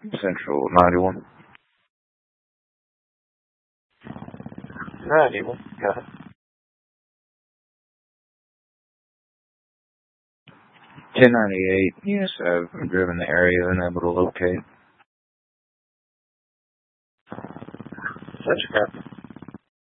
Central 91. 91, got it. 1098, yes, I've driven the area and able to locate. Such crap.